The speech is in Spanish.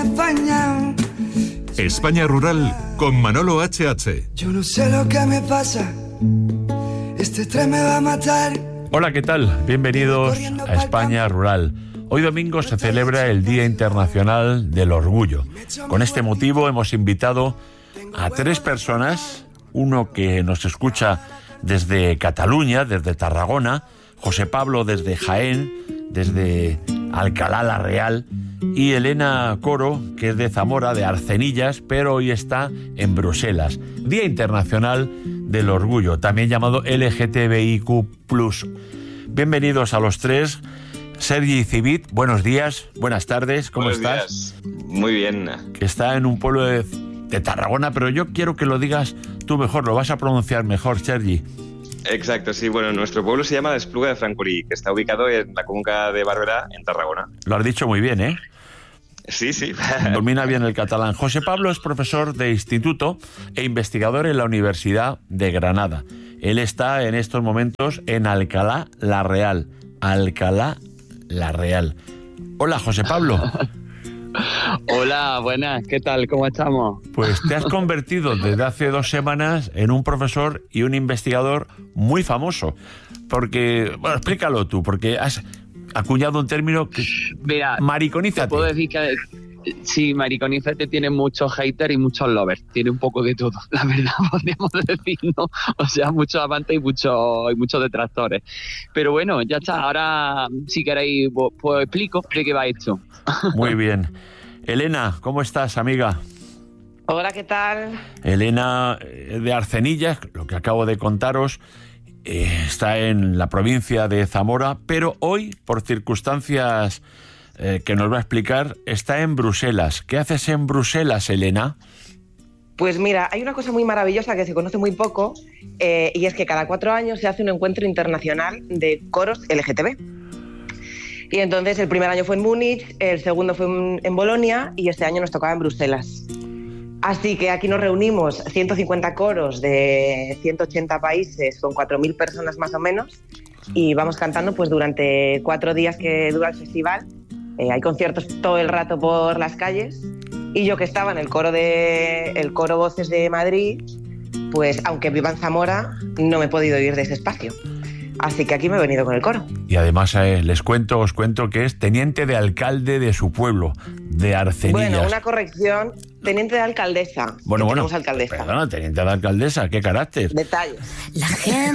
España Rural con Manolo HH. Yo no sé lo que me pasa, este tren me va a matar. Hola, ¿qué tal? Bienvenidos a España Rural. Hoy domingo se celebra el Día Internacional del Orgullo. Con este motivo hemos invitado a 3 personas, uno que nos escucha desde Cataluña, desde Tarragona, José Pablo desde Jaén, desde Alcalá la Real, y Elena Coro, que es de Zamora, de Arcenillas, pero hoy está en Bruselas. Día Internacional del Orgullo, también llamado LGTBIQ+. Bienvenidos a los 3. Sergi Civit, buenos días, buenas tardes, ¿cómo estás? Días. Muy bien. Que está en un pueblo de Tarragona, pero yo quiero que lo digas tú mejor, lo vas a pronunciar mejor, Sergi. Exacto, sí. Bueno, nuestro pueblo se llama la Espluga de Francolí, que está ubicado en la comarca de Barberà, en Tarragona. Lo has dicho muy bien, ¿eh? Sí, sí. Domina bien el catalán. José Pablo es profesor de instituto e investigador en la Universidad de Granada. Él está en estos momentos en Alcalá la Real. Alcalá la Real. Hola, José Pablo. Hola, buenas, ¿qué tal? ¿Cómo estamos? Pues te has convertido desde hace 2 semanas en un profesor y un investigador muy famoso. Porque, bueno, explícalo tú, porque has acuñado un término que... Mira, mariconízate. Puedo decir que sí, mariconízate tiene muchos haters y muchos lovers. Tiene un poco de todo, la verdad, podríamos decir, ¿no? O sea, muchos amantes y muchos detractores. Pero bueno, ya está. Ahora, si queréis, pues explico de qué va esto. Muy bien. Elena, ¿cómo estás, amiga? Hola, ¿qué tal? Elena de Arcenillas, lo que acabo de contaros, está en la provincia de Zamora, pero hoy, por circunstancias que nos va a explicar, está en Bruselas. ¿Qué haces en Bruselas, Elena? Pues mira, hay una cosa muy maravillosa que se conoce muy poco, y es que cada 4 años se hace un encuentro internacional de coros LGTB. Y entonces el primer año fue en Múnich, el segundo fue en Bolonia y este año nos tocaba en Bruselas. Así que aquí nos reunimos 150 coros de 180 países con 4.000 personas más o menos y vamos cantando pues durante 4 días que dura el festival. Hay conciertos todo el rato por las calles y yo que estaba en el coro Voces de Madrid, pues aunque viva en Zamora no me he podido ir de ese espacio. Así que aquí me he venido con el coro. Y además os cuento que es teniente de alcalde de su pueblo, de Arcenillas. Bueno, una corrección, teniente de alcaldesa. Bueno, tenemos alcaldesa. Perdona, teniente de alcaldesa, ¿qué carácter? Detalles. La gente